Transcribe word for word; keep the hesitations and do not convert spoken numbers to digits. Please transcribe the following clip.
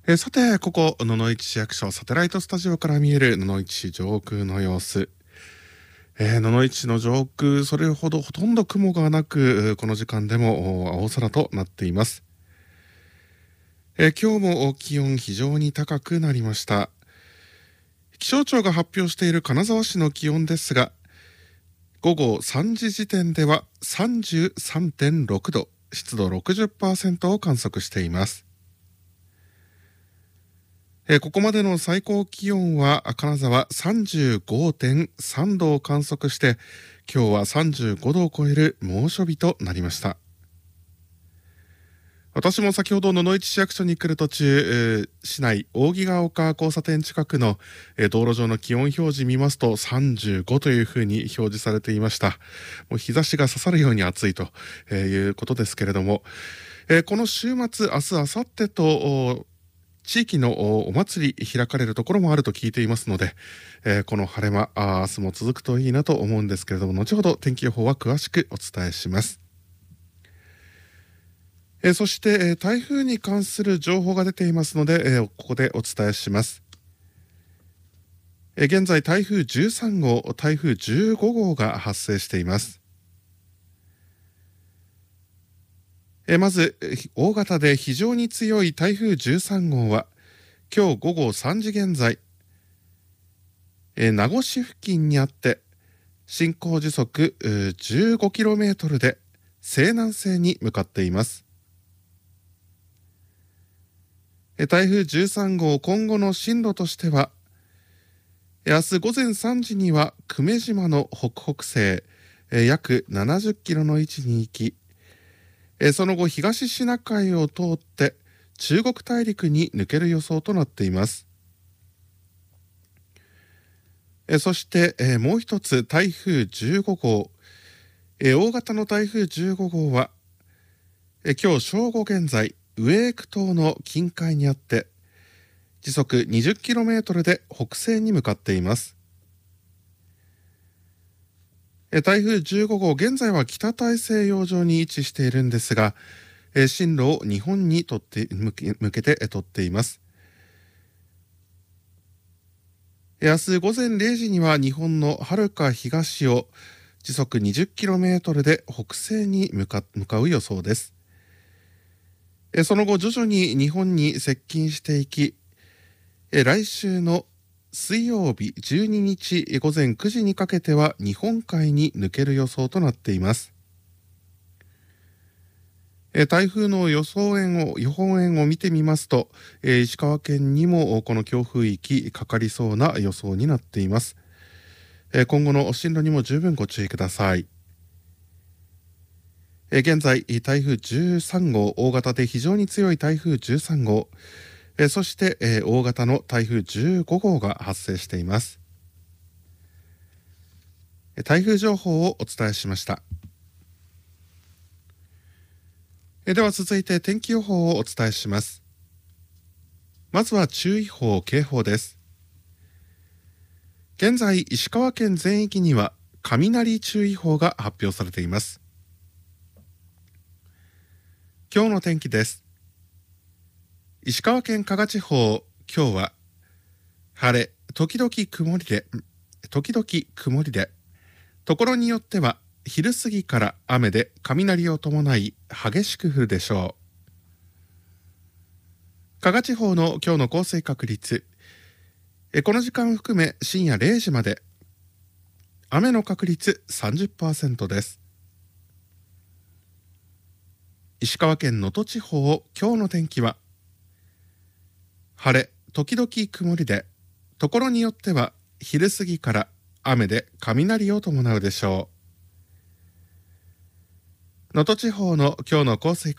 えーさて、ここ、野々市市役所サテライトスタジオから見える野々市市上空の様子。えー野々市市の上空、それほどほとんど雲がなく、この時間でもお青空となっています。えー今日も気温非常に高くなりました。気象庁が発表している金沢市の気温ですが、午後さんじ時点では さんじゅうさんてんろくど、湿度 ろくじゅっパーセント を観測しています。えーここまでの最高気温は金沢 さんじゅうごてんさんどを観測して、今日はさんじゅうごどを超える猛暑日となりました。私も先ほど野々市市役所に来る途中、えー市内扇ヶ丘交差点近くの、えー道路上の気温表示見ますとさんじゅうごというふうに表示されていました。もう日差しが刺さるように暑いということですけれども、えーこの週末、明日、明後日とお地域のおお祭り開かれるところもあると聞いていますので、えーこの晴れ間、あー明日も続くといいなと思うんですけれども、後ほど天気予報は詳しくお伝えします。えーそして、えー台風に関する情報が出ていますので、えーここでお伝えします。えー現在、台風じゅうさん号、台風じゅうご号が発生しています。えーまず、えー大型で非常に強い台風じゅうさん号は、今日午後さんじ現在、えー名護市付近にあって、進行時速 じゅうごキロメートル で西南西に向かっています。えー台風じゅうさん号、今後の進路としては、えー明日午前さんじには久米島の北北西、えー約ななじゅっキロの位置に行き、えーその後東シナ海を通って中国大陸に抜ける予想となっています。えーそして、えーもう一つ台風じゅうご号、えー大型の台風じゅうご号は、えー今日正午現在、ウェーク島の近海にあって、時速 にじゅっキロメートル で北西に向かっています。えー台風じゅうご号、現在は北大西洋上に位置しているんですが、えー進路を日本にとって向け、向けてえー取っています。えー明日午前れいじには日本の遥か東を時速 にじゅっキロメートル で北西に向か、向かう予想です。えーその後徐々に日本に接近していき、えー来週の水曜日じゅうににち午前くじにかけては日本海に抜ける予想となっています。えー台風の予想円を予報円を見てみますと、えー石川県にもこの強風域かかりそうな予想になっています。えー今後の進路にも十分ご注意ください。えー現在台風じゅうさん号、大型で非常に強い台風じゅうさん号、えーそして、えー大型の台風じゅうご号が発生しています。えー台風情報をお伝えしました。えーでは続いて天気予報をお伝えします。まずは注意報・警報です。現在、石川県全域には雷注意報が発表されています。今日の天気です。石川県加賀地方、今日は晴れ、時々曇りで、時々曇りで、ところによっては昼過ぎから雨で雷を伴い激しく降るでしょう。加賀地方の今日の降水確率、えこの時間を含め深夜れいじまで、雨の確率 さんじゅっパーセント です。石川県能登地方、今日の天気は晴れ、時々曇りで、ところによっては昼過ぎから雨で雷を伴うでしょう。能登地方の今日の降水